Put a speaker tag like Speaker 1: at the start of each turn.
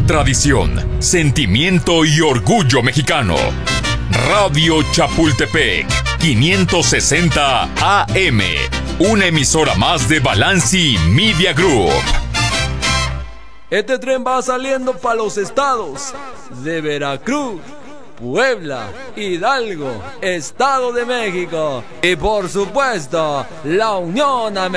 Speaker 1: tradición, sentimiento y orgullo mexicano. Radio Chapultepec, 560 AM, una emisora más de Balanci Media Group.
Speaker 2: Este tren va saliendo para los estados de Veracruz, Puebla, Hidalgo, Estado de México y por supuesto la Unión Americana.